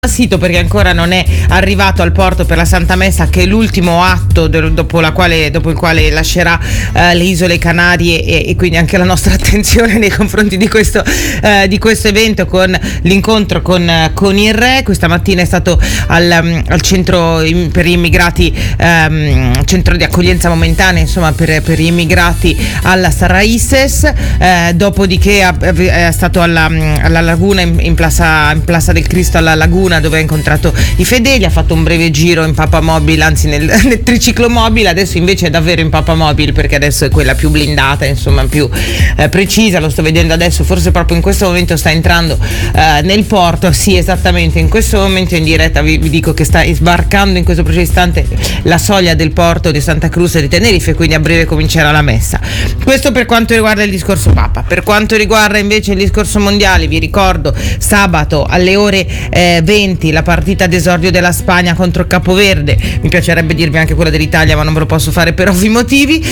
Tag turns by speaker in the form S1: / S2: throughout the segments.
S1: sito perché ancora non è arrivato al porto per la Santa Messa, che è l'ultimo atto dopo il quale lascerà le isole Canarie, e quindi anche la nostra attenzione nei confronti di questo evento, con l'incontro con il re. Questa mattina è stato al centro per gli immigrati, centro di accoglienza momentanea, insomma, per gli immigrati alla Sarraises, dopodiché è stato alla Laguna, in Plaza del Cristo alla Laguna, dove ha incontrato i fedeli, ha fatto un breve giro in papamobile, anzi nel triciclomobile. Adesso invece è davvero in papamobile, perché adesso è quella più blindata, insomma più precisa. Lo sto vedendo adesso, forse proprio in questo momento sta entrando nel porto. Sì, esattamente, in questo momento in diretta vi dico che sta sbarcando in questo preciso istante la soglia del porto di Santa Cruz di Tenerife, quindi a breve comincerà la messa. Questo per quanto riguarda il discorso Papa. Per quanto riguarda invece il discorso mondiale, vi ricordo sabato alle ore 20 la partita d'esordio della Spagna contro Capoverde. Mi piacerebbe dirvi anche quella dell'Italia, ma non ve lo posso fare per ovvi motivi.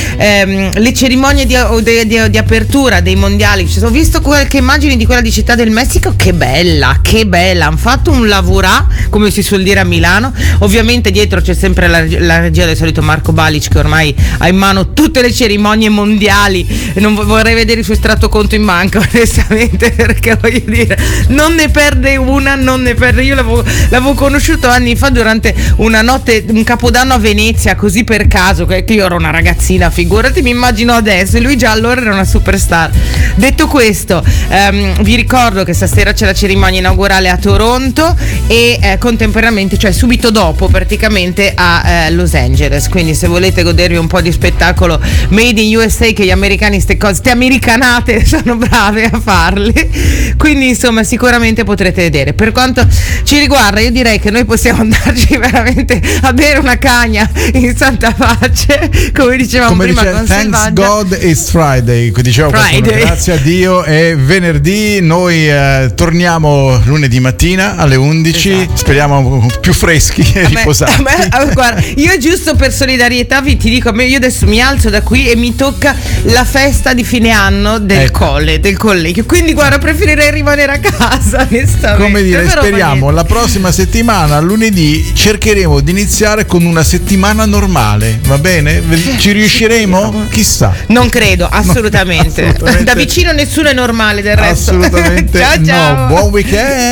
S1: Le cerimonie di apertura dei mondiali, ho visto qualche immagini di quella di Città del Messico, che bella, hanno fatto un lavorà, come si suol dire a Milano. Ovviamente dietro c'è sempre la regia del solito Marco Balic, che ormai ha in mano tutte le cerimonie mondiali, e non vorrei vedere il suo estratto conto in banca, onestamente, perché voglio dire, non ne perde una, io l'avevo conosciuto anni fa durante una notte, un capodanno a Venezia, così per caso, che io ero una ragazzina, figurati, mi immagino adesso, e lui già allora era una superstar. Detto questo, vi ricordo che stasera c'è la cerimonia inaugurale a Toronto e contemporaneamente, cioè subito dopo praticamente, a Los Angeles. Quindi se volete godervi un po' di spettacolo made in USA, che gli americani ste americanate sono bravi a farli, quindi insomma sicuramente potrete vedere. Per quanto ci riguarda, io direi che noi possiamo andarci veramente a bere una cagna in santa pace, come dicevamo prima, con
S2: Thanks
S1: Selvaggia.
S2: God it's Friday, diciamo, grazie a Dio è venerdì. Noi torniamo lunedì mattina alle 11, esatto. Speriamo più freschi e riposati.
S1: Guarda, io giusto per solidarietà ti dico, io adesso mi alzo da qui e mi tocca la festa di fine anno del collegio, quindi guarda, preferirei rimanere a casa, onestamente.
S2: Come dire, speriamo la prossima settimana, lunedì, cercheremo di iniziare con una settimana normale, va bene? Ci riusciremo? Chissà.
S1: Non credo, assolutamente. Da vicino nessuno è normale, del resto.
S2: Assolutamente
S1: ciao.
S2: No. Buon weekend.